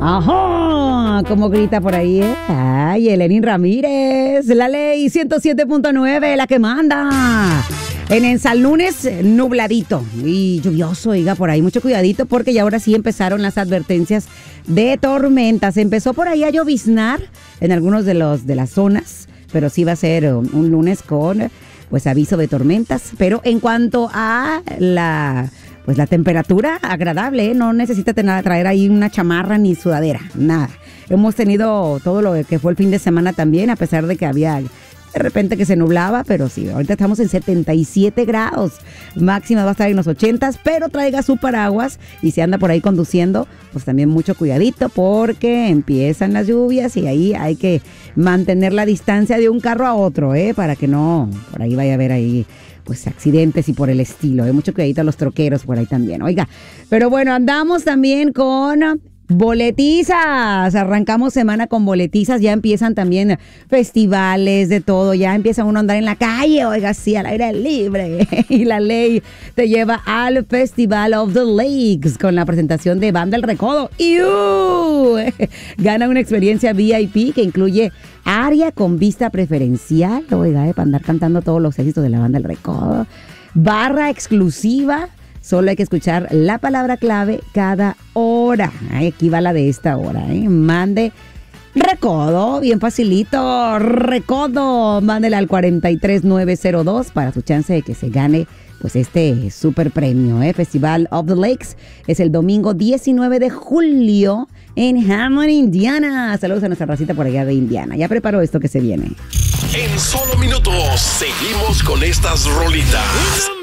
Ajá, como grita por ahí, ¿eh? Ay, Elenin Ramírez, la ley 107.9, la que manda. En San Lunes, nubladito y lluvioso, oiga, por ahí mucho cuidadito porque ya ahora sí empezaron las advertencias de tormentas. Empezó por ahí a lloviznar en algunos de las zonas, pero sí va a ser un lunes con pues aviso de tormentas. Pero en cuanto a la temperatura agradable, ¿eh? No necesita traer ahí una chamarra ni sudadera, nada. Hemos tenido todo lo que fue el fin de semana también, a pesar de que había de repente que se nublaba, pero sí, ahorita estamos en 77 grados. Máxima va a estar en los 80s, pero traiga su paraguas y si anda por ahí conduciendo, pues también mucho cuidadito porque empiezan las lluvias y ahí hay que mantener la distancia de un carro a otro, para que no, por ahí vaya a haber ahí pues accidentes y por el estilo. Mucho cuidadito a los troqueros por ahí también. Oiga, pero bueno, andamos también con boletizas. Arrancamos semana con boletizas. Ya empiezan también festivales de todo. Ya empieza uno a andar en la calle, oiga, sí, al aire libre. Y la ley te lleva al Festival of the Lakes con la presentación de Banda El Recodo. Y gana una experiencia VIP que incluye área con vista preferencial, oiga, para andar cantando todos los éxitos de la Banda El Recodo. Barra exclusiva. Solo hay que escuchar la palabra clave cada hora. Ay, aquí va la de esta hora. Mande Recodo, bien facilito. Recodo, mándela al 43902 para su chance de que se gane pues este super premio. Festival of the Lakes es el domingo 19 de julio en Hammond, Indiana. Saludos a nuestra racita por allá de Indiana. Ya preparó esto que se viene. En solo minutos seguimos con estas rolitas.